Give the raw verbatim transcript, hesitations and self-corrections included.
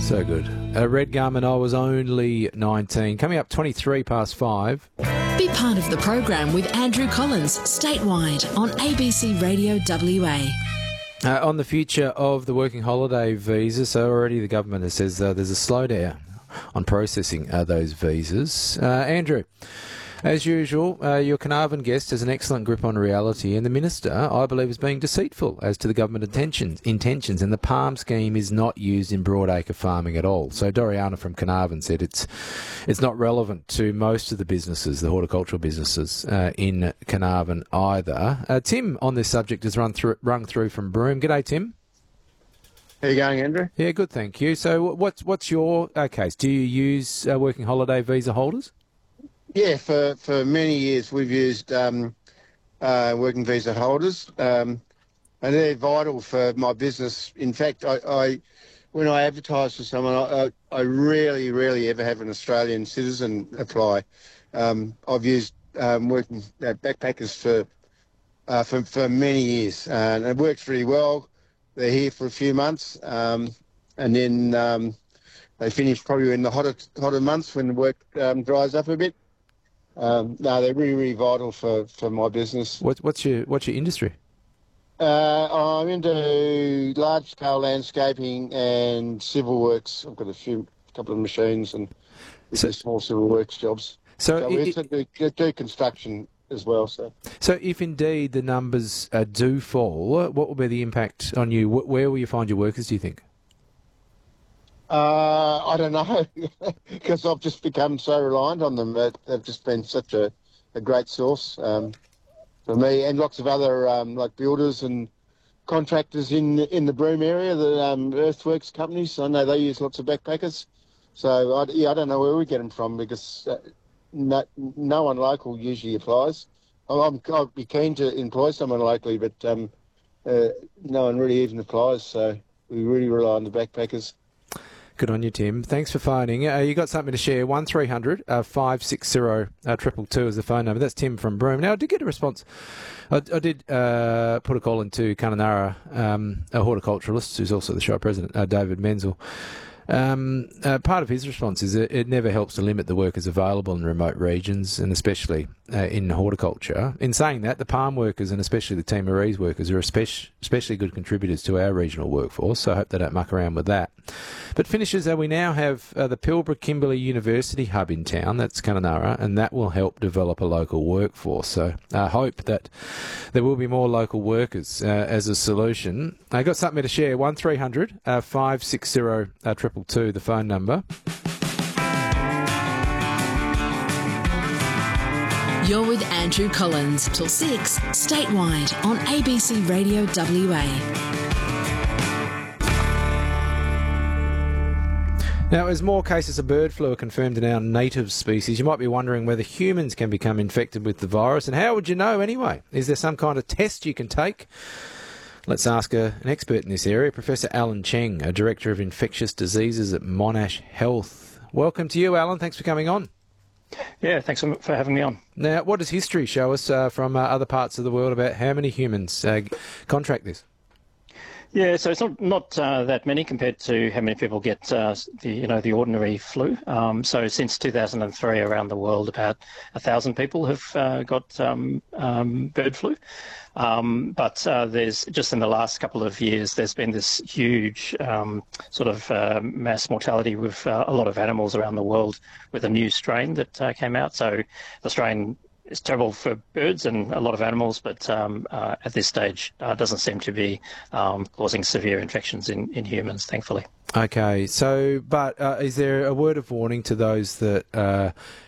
So good. Uh, Red Gum and I was only nineteen. Coming up twenty-three past five. Be part of the program with Andrew Collins, statewide on A B C Radio W A. Uh, on the future of the working holiday visa, so already the government has says uh, there's a slowdown on processing uh, those visas. Uh, Andrew, as usual, uh, your Carnarvon guest has an excellent grip on reality, and the Minister, I believe, is being deceitful as to the government intentions, intentions and the PALM scheme is not used in broadacre farming at all. So Doriana from Carnarvon said it's it's not relevant to most of the businesses, the horticultural businesses uh, in Carnarvon either. Uh, Tim, on this subject, has run through, rung through from Broome. G'day, Tim. How you going, Andrew? Yeah, good, thank you. So what's, what's your uh, case? Do you use uh, working holiday visa holders? Yeah, for, for many years we've used um, uh, working visa holders, um, and they're vital for my business. In fact, I, I when I advertise for someone, I, I rarely, rarely ever have an Australian citizen apply. Um, I've used um, working uh, backpackers for, uh, for for many years, and it works really well. They're here for a few months, um, and then um, they finish probably in the hotter hotter months when the work um, dries up a bit. Um, no, they're really, really vital for, for my business. What, what's your what's your industry? Uh, I'm into large-scale landscaping and civil works. I've got a few, couple of machines and So- small civil works jobs. So, So i- we i- also do, do construction as well. So So if indeed the numbers uh, do fall, what will be the impact on you? Wh- Where will you find your workers, do you think? uh, I don't know, because I've just become so reliant on them. That they've just been such a, a great source um, for me and lots of other um, like builders and contractors in in the Broome area, the um, earthworks companies. I know they use lots of backpackers. So I, yeah, I don't know where we get them from because uh, no, no one local usually applies. I'm, I'd be keen to employ someone locally, but um, uh, no one really even applies. So we really rely on the backpackers. Good on you, Tim. Thanks for phoning. Uh, you got something to share. one three hundred five six zero two two two is the phone number. That's Tim from Broome. Now, I did get a response. I, I did uh, put a call into Kununurra, um, a horticulturalist who's also the show president, uh, David Menzel. Um, uh, part of his response is it, it never helps to limit the workers available in remote regions, and especially uh, in horticulture. In saying that, the palm workers and especially the Timorese workers are especially, especially good contributors to our regional workforce, so I hope they don't muck around with that. But finishes, uh, we now have uh, the Pilbara Kimberley University hub in town, that's Kununurra, and that will help develop a local workforce. So I hope that there will be more local workers uh, as a solution. I got something to share. one three hundred five six zero two two two, the phone number. You're with Andrew Collins till six, statewide on A B C Radio W A. Now, as more cases of bird flu are confirmed in our native species, you might be wondering whether humans can become infected with the virus, and how would you know anyway? Is there some kind of test you can take? Let's ask a, an expert in this area, Professor Alan Cheng, a Director of Infectious Diseases at Monash Health. Welcome to you, Alan. Thanks for coming on. Yeah, thanks for having me on. Now, what does history show us uh, from uh, other parts of the world about how many humans uh, contract this? Yeah, so it's not not uh, that many compared to how many people get uh, the you know the ordinary flu. Um, so since two thousand three, around the world, about a thousand people have uh, got um, um, bird flu. Um, but uh, there's just in the last couple of years, there's been this huge um, sort of uh, mass mortality with uh, a lot of animals around the world with a new strain that uh, came out. So the strain is terrible for birds and a lot of animals, but um, uh, at this stage uh, doesn't seem to be um, causing severe infections in, in humans, thankfully. Okay, so, but uh, is there a word of warning to those that uh,